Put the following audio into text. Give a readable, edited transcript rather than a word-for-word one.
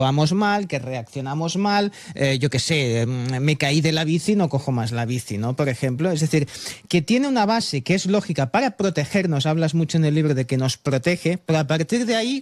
vamos mal, que reaccionamos mal, yo qué sé, me caí de la bici, no cojo más la bici, ¿no? Por ejemplo, es decir, que tiene una base que es lógica para protegernos, hablas mucho en el libro de que nos protege, pero a partir de ahí